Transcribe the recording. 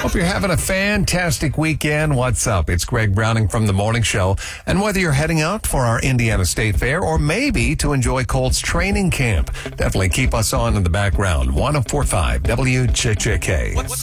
Hope you're having a fantastic weekend. What's up? It's Greg Browning from The Morning Show. And whether you're heading out for our Indiana State Fair or maybe to enjoy Colts training camp, definitely keep us on in the background. 104.5 WJJK.